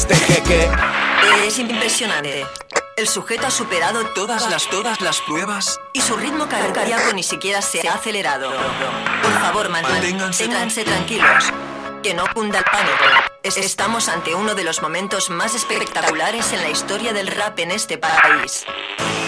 Este jeque es impresionante. El sujeto ha superado todas las pruebas y su ritmo cardíaco ni siquiera se ha acelerado. Por favor, manténganse tranquilos. Que no cunda el pánico. Estamos ante uno de los momentos más espectaculares en la historia del rap en este país.